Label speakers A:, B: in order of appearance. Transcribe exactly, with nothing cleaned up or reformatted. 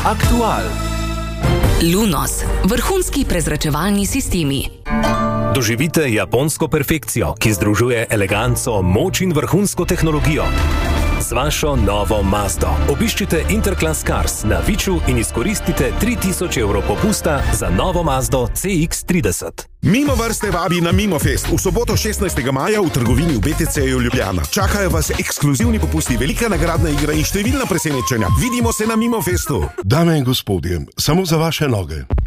A: Aktual.
B: Lunos, vrhunski prezračevalni sistemi.
C: Doživite japonsko perfekcijo, ki združuje eleganco, moč in vrhunsko tehnologijo. Z vašo novo Mazdo obiščite Interclass Cars na Viču in izkoristite tri tisoč evrov popusta za novo Mazdo C X trideset.
D: Mimo vrste vabi na Mimofest v soboto šestnajstega maja v trgovini v B T C-ju Ljubljana. Čakajo vas ekskluzivni popusti, velika nagradna igra in številna presenečenja. Vidimo se na Mimofestu.
E: Dame in gospodje, samo za vaše noge.